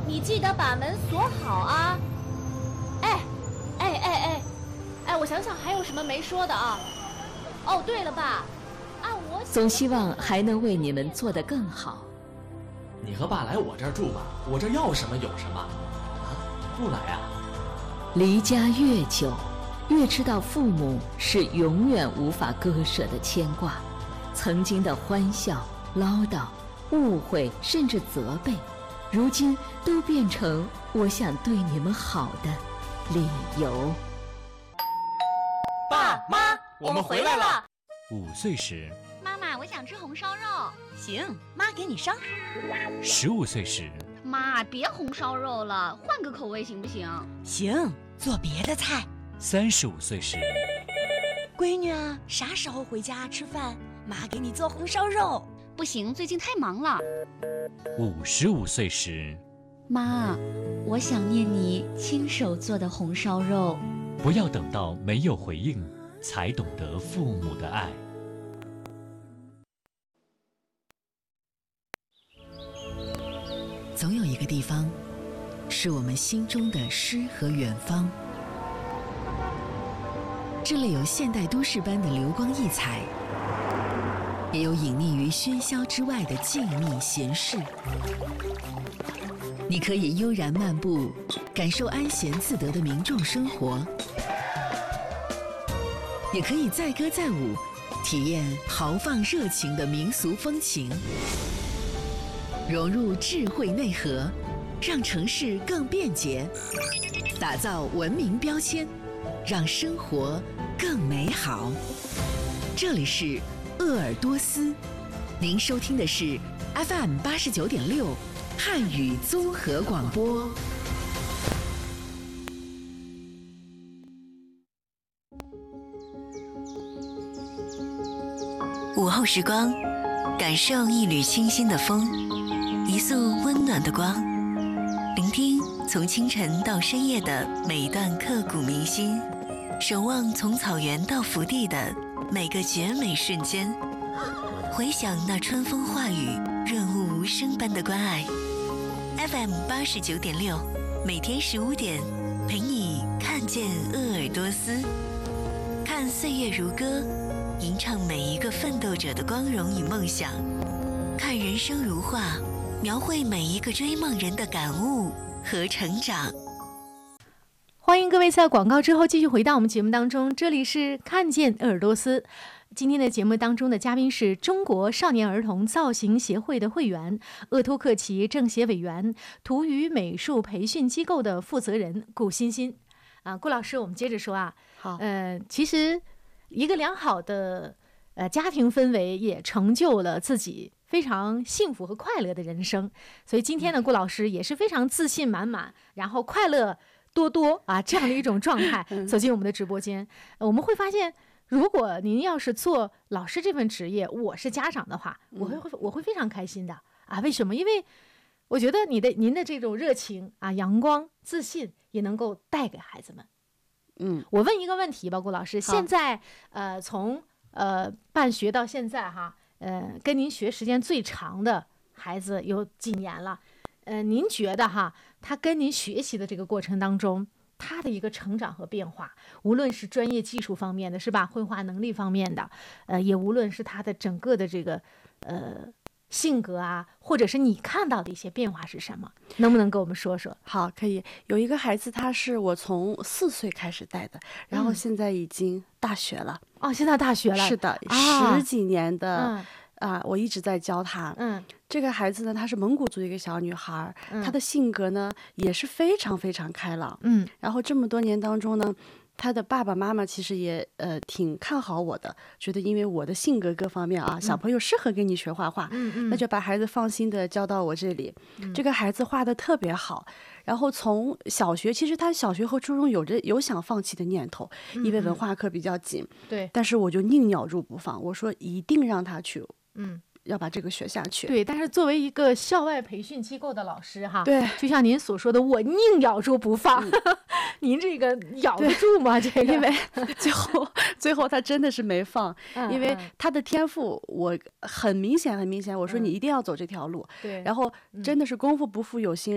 你记得把门锁好啊！我想想还有什么没说的啊？哦，对了，爸，我总希望还能为你们做得更好。 你和爸来我这儿住吧，我这要什么有什么。不来啊？ 离家越久，越知道父母是永远无法割舍的牵挂。曾经的欢笑、唠叨、误会，甚至责备，如今都变成我想对你们好的理由。 爸妈，我们回来了。 5岁时， 妈妈，我想吃红烧肉。 行，妈给你烧。 15岁时， 妈，别红烧肉了，换个口味行不行？ 行，做别的菜。 35岁时， 闺女啊，啥时候回家吃饭？妈给你做红烧肉。 不行，最近太忙了。 55岁时， 妈，我想念你亲手做的红烧肉。 不要等到没有回应，才懂得父母的爱。 总有一个地方，是我们心中的诗和远方。这里有现代都市般的流光溢彩，也有隐匿于喧嚣之外的静谧闲适。你可以悠然漫步，感受安闲自得的民众生活，也可以载歌载舞，体验豪放热情的民俗风情。融入智慧内核，让城市更便捷，打造文明标签，让生活更美好。这里是鄂尔多斯，您收听的是 FM 89.6汉语综合广播。 午后时光，感受一缕清新的风，一束温暖的光，聆听从清晨到深夜的每一段刻骨铭心，守望从草原到福地的每个绝美瞬间，回想那春风化雨、润物无声般的关爱。FM 89.6，每天15点，陪你看见鄂尔多斯，看岁月如歌，吟唱每一个奋斗者的光荣与梦想，看人生如画，描绘每一个追梦人的感悟和成长。 欢迎各位在广告之后继续回到我们节目当中，这里是看见鄂尔多斯。今天的节目当中的嘉宾是中国少年儿童造型协会的会员、鄂托克旗政协委员、图语美术培训机构的负责人顾欣欣。顾老师，我们接着说啊。 好。 其实一个良好的家庭氛围也成就了自己非常幸福和快乐的人生。所以今天呢，顾老师也是非常自信满满，然后快乐多多啊这样的一种状态走进我们的直播间。我们会发现，如果您要是做老师这份职业，我是家长的话，我会非常开心的啊。为什么？因为我觉得您的这种热情啊、阳光、自信也能够带给孩子们。我问一个问题吧，顾老师，现在从办学到现在哈，跟您学时间最长的孩子有几年了？您觉得哈，他跟您学习的这个过程当中，他的一个成长和变化，无论是专业技术方面的，是吧？绘画能力方面的，也无论是他的整个的这个性格啊，或者是你看到的一些变化是什么？能不能跟我们说说？ 好，可以。有一个孩子，他是我从4岁开始带的，然后现在已经大学了。 哦，现在大学了。 是的，10几年的我一直在教他。这个孩子呢，她是蒙古族的一个小女孩，她的性格呢也是非常非常开朗。然后这么多年当中呢，他的爸爸妈妈其实也挺看好我的，觉得因为我的性格各方面啊，小朋友适合给你学画画，那就把孩子放心的交到我这里。这个孩子画的特别好，然后从小学，其实他小学和初中有想放弃的念头，因为文化课比较紧。 对， 但是我就宁咬住不放，我说一定让他去。要把这个学下去。 对，但是作为一个校外培训机构的老师哈， 对， 就像您所说的，我宁咬住不放，您这个咬得住吗？这个， 因为最后他真的是没放，因为他的天赋我很明显，我说你一定要走这条路。 对， 然后真的是功夫不负有心